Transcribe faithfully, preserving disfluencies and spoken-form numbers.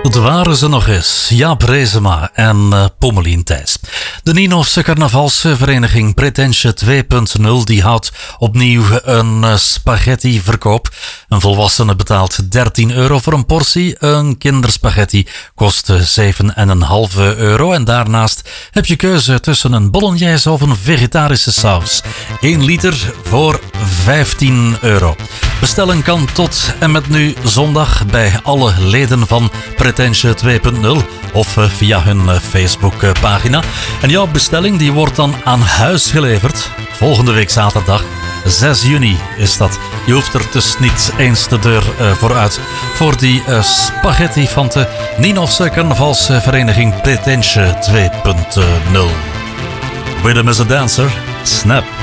Het waren ze nog eens, Jaap Reesema en uh, Pommelien Thijs. De Nienhofse carnavalsvereniging Pretentje twee punt nul die houdt opnieuw een uh, spaghetti verkoop. Een volwassene betaalt dertien euro voor een portie. Een kinderspaghetti kost zeven komma vijf euro. En daarnaast heb je keuze tussen een bolognese of een vegetarische saus. één liter voor vijftien euro. Bestellen kan tot en met nu zondag bij alle leden van Pretentje twee punt nul of uh, via hun uh, Facebookpagina. En jouw bestelling die wordt dan aan huis geleverd. Volgende week zaterdag, zes juni is dat. Je hoeft er dus niet eens de deur uh, vooruit voor die uh, spaghetti van de Nienhofse carnavalsvereniging Pretentje twee punt nul. Rhythm is a dancer, snap.